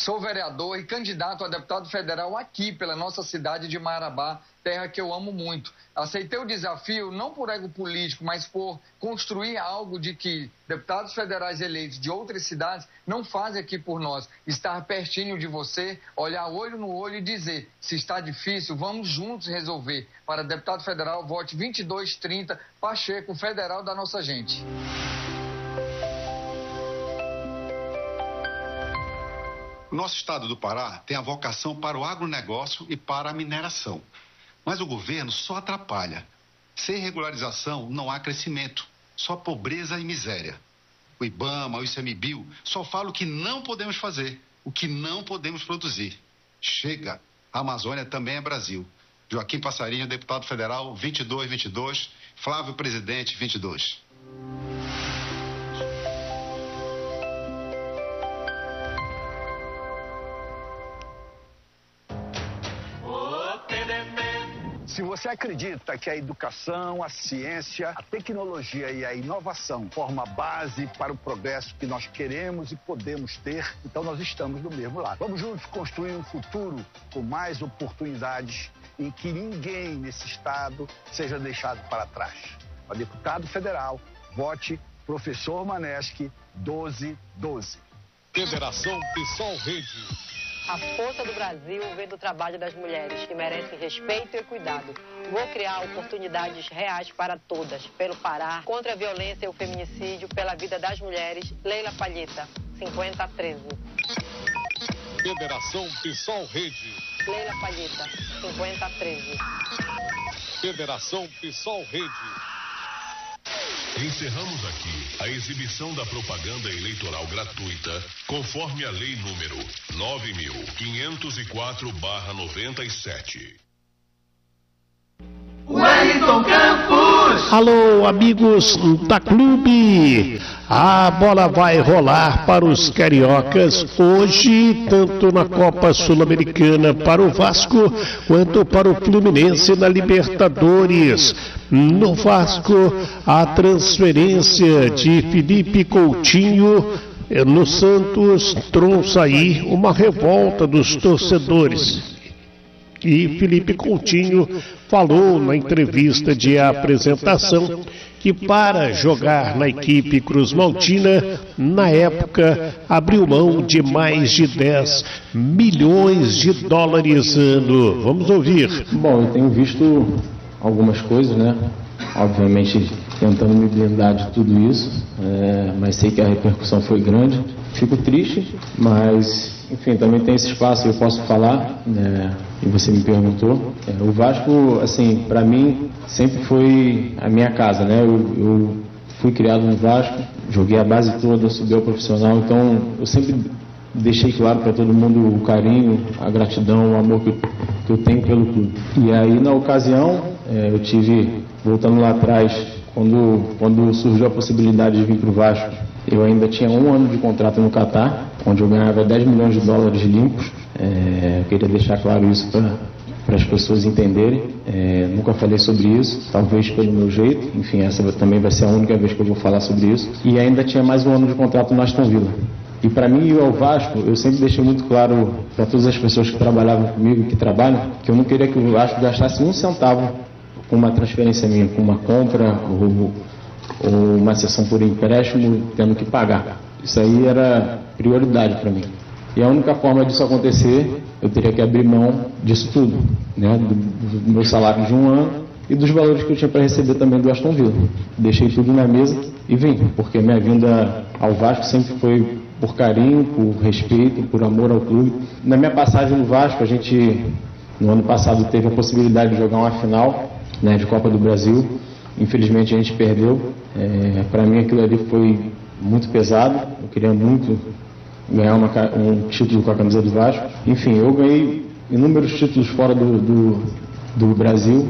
Sou vereador e candidato a deputado federal aqui pela nossa cidade de Marabá, terra que eu amo muito. Aceitei o desafio não por ego político, mas por construir algo de que deputados federais eleitos de outras cidades não fazem aqui por nós. Estar pertinho de você, olhar olho no olho e dizer, se está difícil, vamos juntos resolver. Para deputado federal, vote 2230, Pacheco, federal da nossa gente. O nosso estado do Pará tem a vocação para o agronegócio e para a mineração. Mas o governo só atrapalha. Sem regularização não há crescimento, só pobreza e miséria. O IBAMA, o ICMBio só falam o que não podemos fazer, o que não podemos produzir. Chega! A Amazônia também é Brasil. Joaquim Passarinho, deputado federal 2222, Flávio Presidente 22. Se você acredita que a educação, a ciência, a tecnologia e a inovação formam a base para o progresso que nós queremos e podemos ter, então nós estamos do mesmo lado. Vamos juntos construir um futuro com mais oportunidades em que ninguém nesse estado seja deixado para trás. Para deputado federal, vote Professor Maneschi 1212. Federação PSOL Rede. A força do Brasil vem do trabalho das mulheres, que merecem respeito e cuidado. Vou criar oportunidades reais para todas, pelo Pará, contra a violência e o feminicídio, pela vida das mulheres. Leila Palheta, 5013. Federação PSOL Rede. Leila Palheta, 5013. Federação PSOL Rede. Encerramos aqui a exibição da propaganda eleitoral gratuita, conforme a lei número 9.504/97. Wellington Campos! Alô, amigos da Clube! A bola vai rolar para os cariocas hoje, tanto na Copa Sul-Americana para o Vasco, quanto para o Fluminense na Libertadores. No Vasco, a transferência de Felipe Coutinho no Santos trouxe aí uma revolta dos torcedores. E Felipe Coutinho falou na entrevista de apresentação que para jogar na equipe Cruz Maltina, na época, abriu mão de mais de 10 milhões de dólares ano. Vamos ouvir. Bom, eu tenho visto algumas coisas, né? Obviamente tentando me blindar de tudo isso, mas sei que a repercussão foi grande. Fico triste, mas enfim, também tem esse espaço, eu posso falar, e você me perguntou. O Vasco, assim, para mim, sempre foi a minha casa, né? Eu fui criado no Vasco, joguei a base toda, subi ao profissional, então eu sempre deixei claro para todo mundo o carinho, a gratidão, o amor que eu tenho pelo clube. E aí, na ocasião, eu tive, voltando lá atrás, quando surgiu a possibilidade de vir para o Vasco, eu ainda tinha 1 ano de contrato no Catar, onde eu ganhava 10 milhões de dólares limpos. Eu queria deixar claro isso para as pessoas entenderem. Nunca falei sobre isso, talvez pelo meu jeito. Enfim, essa também vai ser a única vez que eu vou falar sobre isso. E ainda tinha mais 1 ano de contrato no Aston Villa. E para mim e ao Vasco, eu sempre deixei muito claro para todas as pessoas que trabalhavam comigo, que trabalham, que eu não queria que o Vasco gastasse 1 centavo com uma transferência minha, com uma compra ou uma cessão por empréstimo, tendo que pagar. Isso aí era prioridade para mim. E a única forma disso acontecer, eu teria que abrir mão disso tudo, né? Do meu salário de 1 ano e dos valores que eu tinha para receber também do Aston Villa. Deixei tudo na mesa e vim, porque minha vinda ao Vasco sempre foi por carinho, por respeito, por amor ao clube. Na minha passagem no Vasco, a gente, no ano passado, teve a possibilidade de jogar uma final, né, de Copa do Brasil. Infelizmente a gente perdeu. Para mim aquilo ali foi muito pesado. Eu queria muito ganhar um título com a camisa do Vasco. Enfim, eu ganhei inúmeros títulos fora do Brasil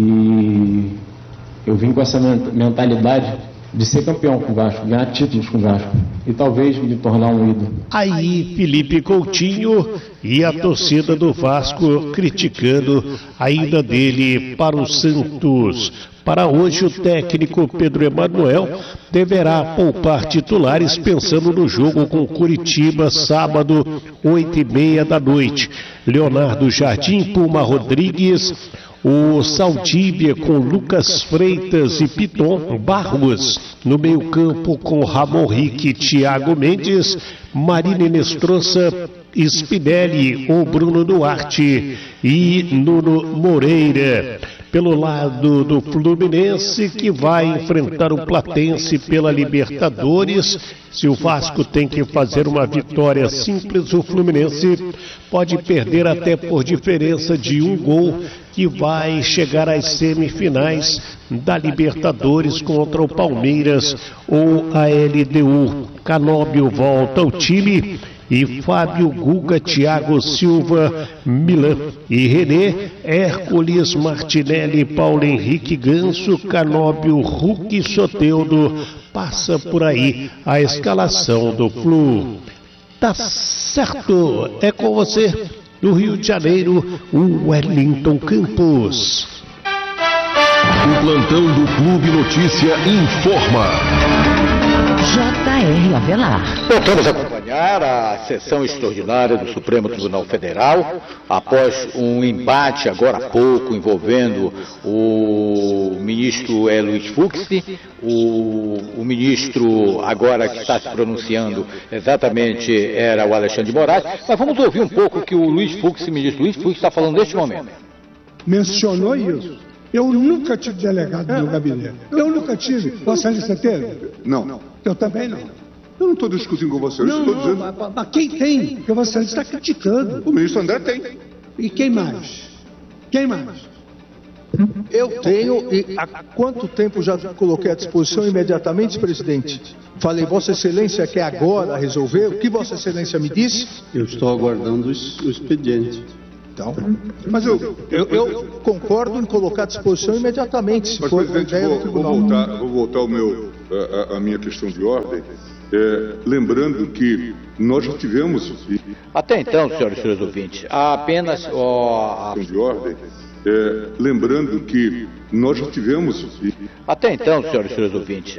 e eu vim com essa mentalidade de ser campeão com o Vasco, ganhar títulos com o Vasco e talvez me tornar um ídolo. Aí Felipe Coutinho e a torcida do Vasco criticando a ida dele para o Santos. Para hoje, o técnico Pedro Emanuel deverá poupar titulares pensando no jogo com Curitiba, sábado, 8h30 da noite. Leonardo Jardim, Puma Rodrigues, o Saldíbia com Lucas Freitas e Piton Barros. No meio-campo com Ramon Rique, Thiago Mendes, Marina Nestroça, Spinelli, o Bruno Duarte e Nuno Moreira. Pelo lado do Fluminense, que vai enfrentar o Platense pela Libertadores. Se o Vasco tem que fazer uma vitória simples, o Fluminense pode perder até por diferença de 1 gol, que vai chegar às semifinais da Libertadores contra o Palmeiras ou a LDU. Canóbio volta ao time e Fábio, Guga, Thiago Silva, Milan e René, Hércules, Martinelli, Paulo Henrique, Ganso, Canóbio, Hulk e Soteldo. Passa por aí a escalação do Flu. Tá certo, é com você, do Rio de Janeiro, o Wellington Campos. O plantão do Clube Notícia informa. J.R. Avelar. Voltamos a acompanhar a sessão extraordinária do Supremo Tribunal Federal, após um embate agora há pouco envolvendo o ministro Luiz Fux, o ministro agora que está se pronunciando exatamente era o Alexandre de Moraes. Mas vamos ouvir um pouco o que o ministro Luiz Fux está falando neste momento. Mencionou isso. Eu nunca tive delegado no meu gabinete. Eu nunca tive. Vossa Excelência teve? Não. Eu também não. Eu não estou discutindo com você, eu estou dizendo... Mas quem tem? Porque Vossa Excelência está criticando. O ministro André tem. E quem mais? Quem mais? Eu tenho, e há quanto tempo já coloquei à disposição imediatamente, presidente? Falei, Vossa Excelência quer agora resolver? O que Vossa Excelência me disse? Eu estou aguardando o expediente. Então, mas eu concordo em colocar à disposição imediatamente, se for a ideia do tribunal. Vou voltar a minha questão de ordem, lembrando que nós já tivemos... Até então, senhoras e senhores ouvintes, há apenas... de ordem, lembrando que nós já tivemos... Até então, senhoras e senhores ouvintes,